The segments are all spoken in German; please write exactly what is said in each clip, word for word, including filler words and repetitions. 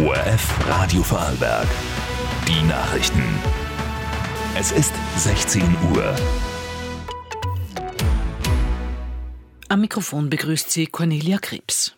O R F Radio Vorarlberg. Die Nachrichten. Es ist sechzehn Uhr. Am Mikrofon begrüßt sie Cornelia Krebs.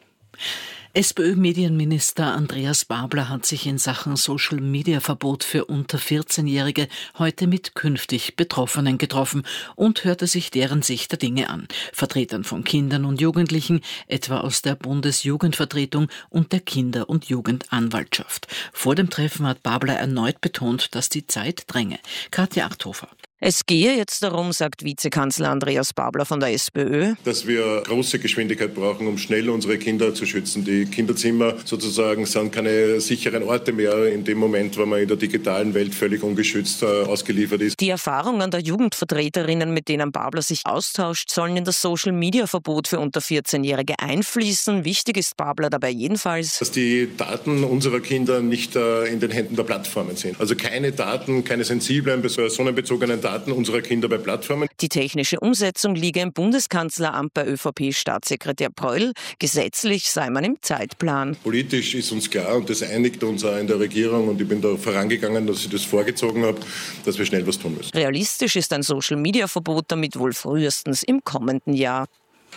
SPÖ-Medienminister Andreas Babler hat sich in Sachen Social-Media-Verbot für unter vierzehnjährige heute mit künftig Betroffenen getroffen und hörte sich deren Sicht der Dinge an. Vertretern von Kindern und Jugendlichen, etwa aus der Bundesjugendvertretung und der Kinder- und Jugendanwaltschaft. Vor dem Treffen hat Babler erneut betont, dass die Zeit dränge. Katja Achthofer. Es gehe jetzt darum, sagt Vizekanzler Andreas Babler von der SPÖ, dass wir große Geschwindigkeit brauchen, um schnell unsere Kinder zu schützen. Die Kinderzimmer sozusagen sind keine sicheren Orte mehr in dem Moment, wo man in der digitalen Welt völlig ungeschützt äh, ausgeliefert ist. Die Erfahrungen der Jugendvertreterinnen, mit denen Babler sich austauscht, sollen in das Social-Media-Verbot für unter vierzehnjährige einfließen. Wichtig ist Babler dabei jedenfalls, dass die Daten unserer Kinder nicht äh, in den Händen der Plattformen sind. Also keine Daten, keine sensiblen, personenbezogenen Daten unserer Kinder bei Plattformen. Die technische Umsetzung liege im Bundeskanzleramt bei ÖVP-Staatssekretär Pröll. Gesetzlich sei man im Zeitplan. Politisch ist uns klar und das einigt uns auch in der Regierung und ich bin da vorangegangen, dass ich das vorgezogen habe, dass wir schnell was tun müssen. Realistisch ist ein Social-Media-Verbot damit wohl frühestens im kommenden Jahr.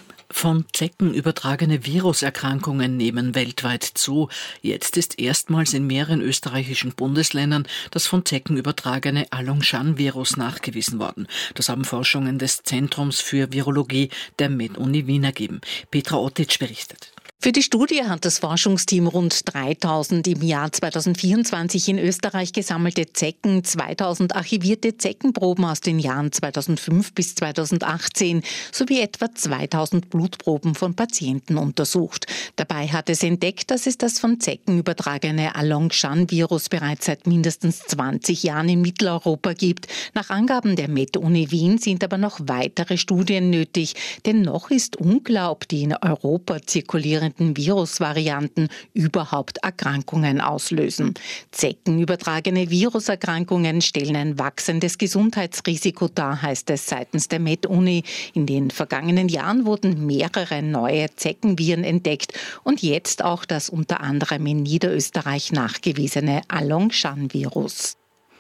Von Zecken übertragene Viruserkrankungen nehmen weltweit zu. Jetzt ist erstmals in mehreren österreichischen Bundesländern das von Zecken übertragene Along-Shan-Virus nachgewiesen worden. Das haben Forschungen des Zentrums für Virologie der Med-Uni Wien ergeben. Petra Ottitsch berichtet. Für die Studie hat das Forschungsteam rund dreitausend im Jahr zweitausendvierundzwanzig in Österreich gesammelte Zecken, zweitausend archivierte Zeckenproben aus den Jahren zweitausendfünf bis zweitausendachtzehn sowie etwa zweitausend Blutproben von Patienten untersucht. Dabei hat es entdeckt, dass es das von Zecken übertragene Along-Shan-Virus bereits seit mindestens zwanzig Jahren in Mitteleuropa gibt. Nach Angaben der Med-Uni Wien sind aber noch weitere Studien nötig, denn noch ist unklar, ob die in Europa zirkulierenden Virusvarianten überhaupt Erkrankungen auslösen. Zeckenübertragene Viruserkrankungen stellen ein wachsendes Gesundheitsrisiko dar, heißt es seitens der Med-Uni. In den vergangenen Jahren wurden mehrere neue Zeckenviren entdeckt und jetzt auch das unter anderem in Niederösterreich nachgewiesene Along-Shan-Virus.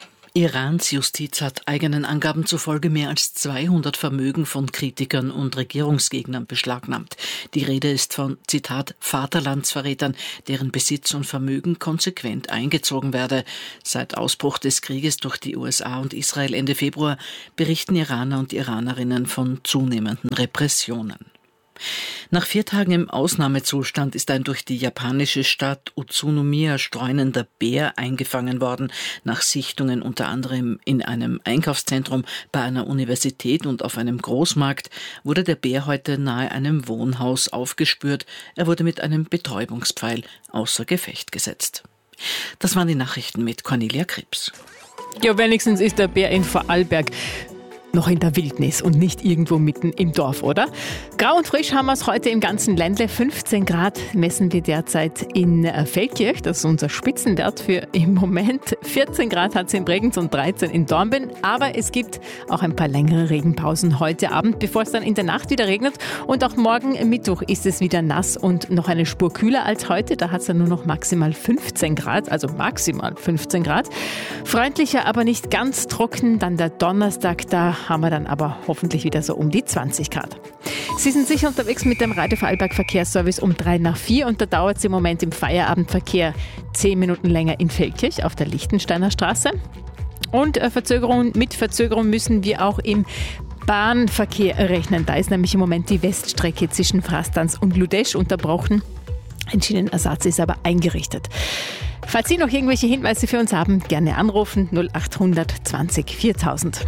Irans Justiz hat eigenen Angaben zufolge mehr als zweihundert Vermögen von Kritikern und Regierungsgegnern beschlagnahmt. Die Rede ist von, Zitat, Vaterlandsverrätern, deren Besitz und Vermögen konsequent eingezogen werde. Seit Ausbruch des Krieges durch die U S A und Israel Ende Februar berichten Iraner und Iranerinnen von zunehmenden Repressionen. Nach vier Tagen im Ausnahmezustand ist ein durch die japanische Stadt Utsunomiya streunender Bär eingefangen worden. Nach Sichtungen unter anderem in einem Einkaufszentrum, bei einer Universität und auf einem Großmarkt wurde der Bär heute nahe einem Wohnhaus aufgespürt. Er wurde mit einem Betäubungspfeil außer Gefecht gesetzt. Das waren die Nachrichten mit Cornelia Krebs. Ja, wenigstens ist der Bär in Vorarlberg noch in der Wildnis und nicht irgendwo mitten im Dorf, oder? Grau und frisch haben wir es heute im ganzen Ländle. fünfzehn Grad messen wir derzeit in Feldkirch. Das ist unser Spitzenwert für im Moment. vierzehn Grad hat es in Bregenz und dreizehn in Dornbirn. Aber es gibt auch ein paar längere Regenpausen heute Abend, bevor es dann in der Nacht wieder regnet. Und auch morgen Mittwoch ist es wieder nass und noch eine Spur kühler als heute. Da hat es dann nur noch maximal fünfzehn Grad, also maximal fünfzehn Grad. Freundlicher, aber nicht ganz trocken. Dann der Donnerstag, da haben wir dann aber hoffentlich wieder so um die zwanzig Grad. Sie sind sicher unterwegs mit dem Radio Vorarlberg Verkehrsservice um drei nach vier und da dauert es im Moment im Feierabendverkehr zehn Minuten länger in Feldkirch auf der Lichtensteiner Straße. Und äh, Verzögerung, mit Verzögerung müssen wir auch im Bahnverkehr rechnen. Da ist nämlich im Moment die Weststrecke zwischen Frastanz und Ludesch unterbrochen. Ein Schienenersatz ist aber eingerichtet. Falls Sie noch irgendwelche Hinweise für uns haben, gerne anrufen null acht hundert zwanzig viertausend.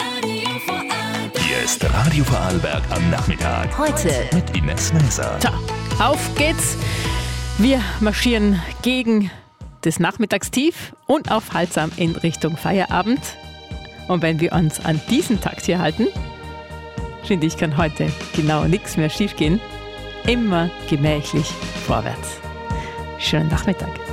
Hier ist Radio Vorarlberg am Nachmittag. Heute mit Ines Meiser. Tja, auf geht's. Wir marschieren gegen das Nachmittagstief unaufhaltsam in Richtung Feierabend. Und wenn wir uns an diesen Takt hier halten, finde ich, kann heute genau nichts mehr schiefgehen. Immer gemächlich vorwärts. Schönen Nachmittag.